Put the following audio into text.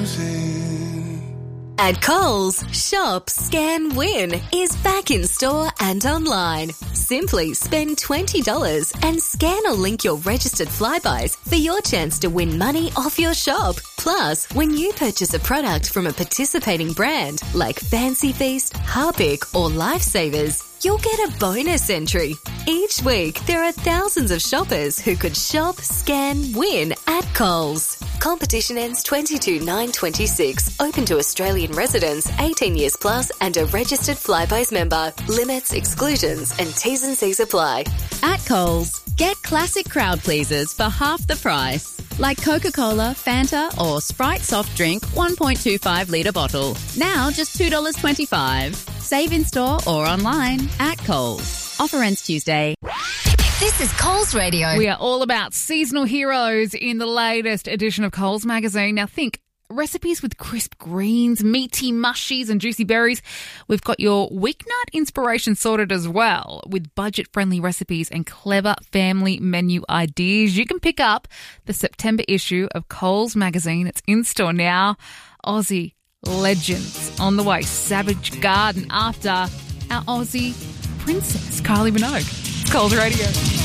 At Coles, Shop, Scan, Win is back in store and online. Simply spend $20 and scan or link your registered Flybuys for your chance to win money off your shop. Plus, when you purchase a product from a participating brand like Fancy Feast, Harpic or Lifesavers, you'll get a bonus entry. Each week, there are thousands of shoppers who could shop, scan, win at Coles. Competition ends 22/9/26. Open to Australian residents 18 years plus and a registered Flybuys member. Limits, exclusions and T's and C's apply. At Coles, get classic crowd pleasers for half the price. Like Coca-Cola, Fanta or Sprite soft drink 1.25 litre bottle. Now just $2.25. Save in store or online at Coles. Offer ends Tuesday. This is Coles Radio. We are all about seasonal heroes in the latest edition of Coles magazine. Now think recipes with crisp greens, meaty mushies and juicy berries. We've got your weeknight inspiration sorted as well with budget-friendly recipes and clever family menu ideas. You can pick up the September issue of Coles magazine. It's in store now. Aussie legends on the way. Savage Garden after our Aussie princess, Kylie Minogue. It's Coles Radio.